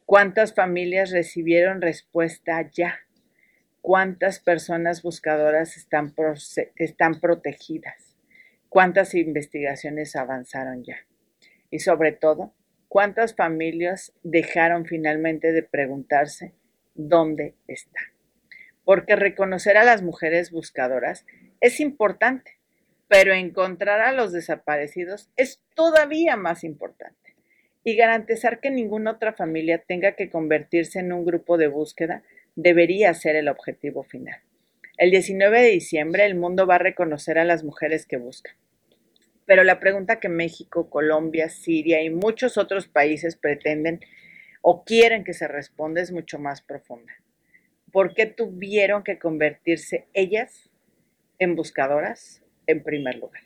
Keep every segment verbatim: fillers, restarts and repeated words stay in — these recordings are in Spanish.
¿Cuántas familias recibieron respuesta ya? ¿Cuántas personas buscadoras están, están protegidas? ¿Cuántas investigaciones avanzaron ya? Y sobre todo, ¿cuántas familias dejaron finalmente de preguntarse dónde está? Porque reconocer a las mujeres buscadoras es importante, pero encontrar a los desaparecidos es todavía más importante. Y garantizar que ninguna otra familia tenga que convertirse en un grupo de búsqueda debería ser el objetivo final. El diecinueve de diciembre el mundo va a reconocer a las mujeres que buscan. Pero la pregunta que México, Colombia, Siria y muchos otros países pretenden o quieren que se responda es mucho más profunda. ¿Por qué tuvieron que convertirse ellas en buscadoras en primer lugar?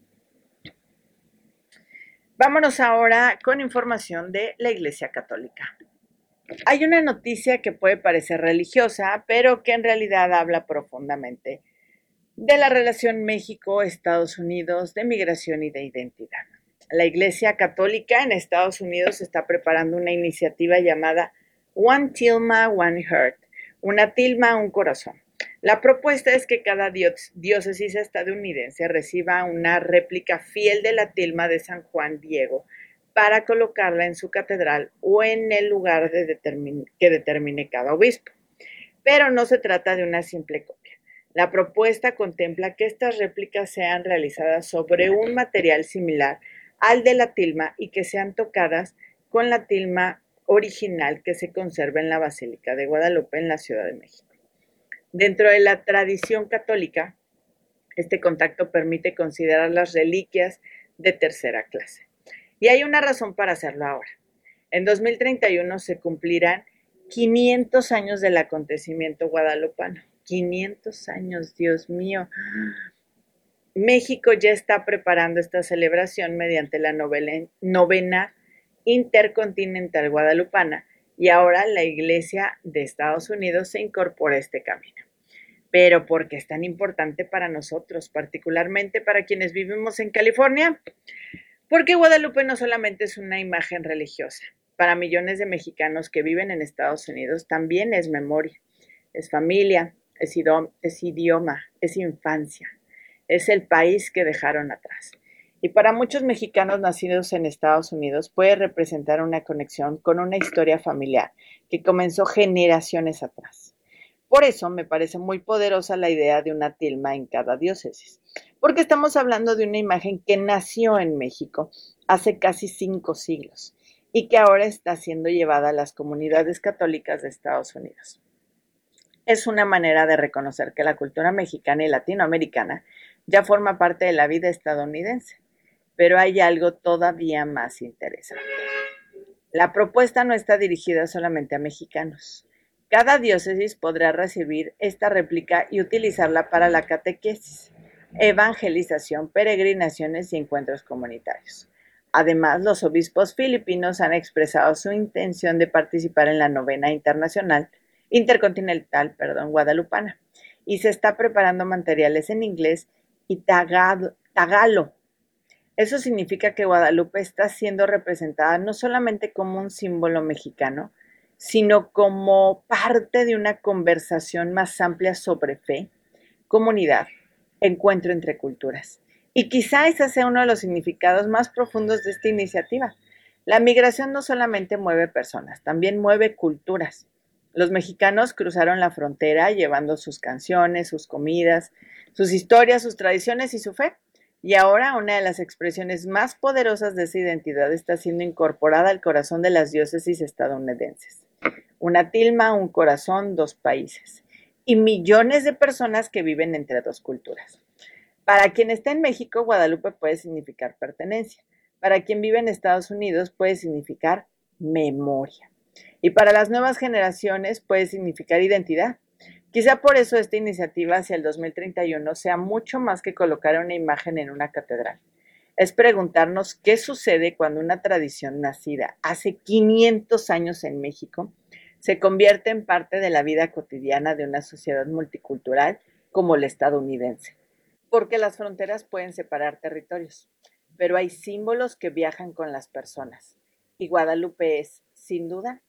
Vámonos ahora con información de la Iglesia Católica. Hay una noticia que puede parecer religiosa, pero que en realidad habla profundamente de la relación México-Estados Unidos, de migración y de identidad. La Iglesia Católica en Estados Unidos está preparando una iniciativa llamada One Tilma, One Heart, una tilma, un corazón. La propuesta es que cada diócesis estadounidense reciba una réplica fiel de la tilma de San Juan Diego para colocarla en su catedral o en el lugar de determin- que determine cada obispo. Pero no se trata de una simple copia. La propuesta contempla que estas réplicas sean realizadas sobre un material similar al de la tilma y que sean tocadas con la tilma original que se conserva en la Basílica de Guadalupe en la Ciudad de México. Dentro de la tradición católica, este contacto permite considerar las reliquias de tercera clase. Y hay una razón para hacerlo ahora. En dos mil treinta y uno se cumplirán quinientos años del acontecimiento guadalupano. quinientos años, Dios mío. México ya está preparando esta celebración mediante la novena, novena intercontinental guadalupana y ahora la Iglesia de Estados Unidos se incorpora a este camino. Pero ¿por qué es tan importante para nosotros, particularmente para quienes vivimos en California? Porque Guadalupe no solamente es una imagen religiosa. Para millones de mexicanos que viven en Estados Unidos también es memoria, es familia, es, idom- es idioma, es infancia, es el país que dejaron atrás. Y para muchos mexicanos nacidos en Estados Unidos puede representar una conexión con una historia familiar que comenzó generaciones atrás. Por eso me parece muy poderosa la idea de una tilma en cada diócesis, porque estamos hablando de una imagen que nació en México hace casi cinco siglos y que ahora está siendo llevada a las comunidades católicas de Estados Unidos. Es una manera de reconocer que la cultura mexicana y latinoamericana ya forma parte de la vida estadounidense, pero hay algo todavía más interesante. La propuesta no está dirigida solamente a mexicanos. Cada diócesis podrá recibir esta réplica y utilizarla para la catequesis, evangelización, peregrinaciones y encuentros comunitarios. Además, los obispos filipinos han expresado su intención de participar en la novena internacional, intercontinental, perdón, guadalupana, y se está preparando materiales en inglés y tagalo, tagalo. Eso significa que Guadalupe está siendo representada no solamente como un símbolo mexicano, sino como parte de una conversación más amplia sobre fe, comunidad, encuentro entre culturas. Y quizá ese sea uno de los significados más profundos de esta iniciativa. La migración no solamente mueve personas, también mueve culturas. Los mexicanos cruzaron la frontera llevando sus canciones, sus comidas, sus historias, sus tradiciones y su fe. Y ahora una de las expresiones más poderosas de esa identidad está siendo incorporada al corazón de las diócesis estadounidenses. Una tilma, un corazón, dos países. Y millones de personas que viven entre dos culturas. Para quien está en México, Guadalupe puede significar pertenencia. Para quien vive en Estados Unidos puede significar memoria. Y para las nuevas generaciones puede significar identidad. Quizá por eso esta iniciativa hacia el dos mil treinta y uno sea mucho más que colocar una imagen en una catedral. Es preguntarnos qué sucede cuando una tradición nacida hace quinientos años en México se convierte en parte de la vida cotidiana de una sociedad multicultural como la estadounidense. Porque las fronteras pueden separar territorios, pero hay símbolos que viajan con las personas. Y Guadalupe es, sin duda,